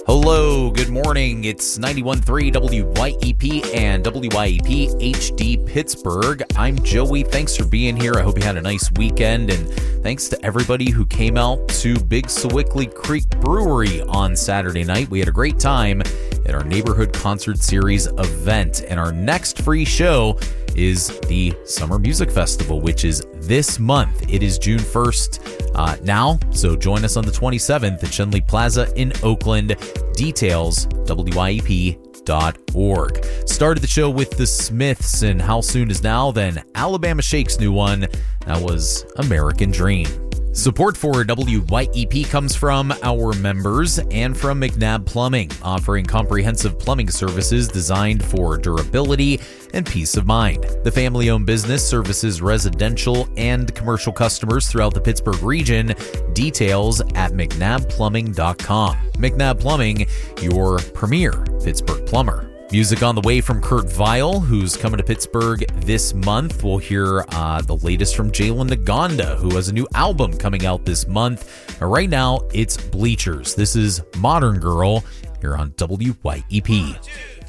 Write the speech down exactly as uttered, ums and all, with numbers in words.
Hello, good morning. It's ninety-one point three W Y E P and W Y E P H D Pittsburgh. I'm Joey. Thanks for being here. I hope you had a nice weekend, and thanks to everybody who came out to Big Sewickley Creek Brewery on Saturday night. We had a great time at our Neighborhood Concert Series event, and our next free show is the Summer Music Festival, which is this month. It is June first uh, now, so join us on the twenty-seventh at Shenley Plaza in Oakland. Details, W Y E P dot org. Started the show with the Smiths, and How Soon Is Now, then Alabama Shake's new one. That was American Dream. Support for W Y E P comes from our members and from McNabb Plumbing, offering comprehensive plumbing services designed for durability and peace of mind. The family-owned business services residential and commercial customers throughout the Pittsburgh region. Details at mcnabb plumbing dot com. McNabb Plumbing, your premier Pittsburgh plumber. Music on the way from Kurt Vile, who's coming to Pittsburgh this month. We'll hear uh, the latest from Jalen Naganda, who has a new album coming out this month. But right now, it's Bleachers. This is Modern Girl here on W Y E P.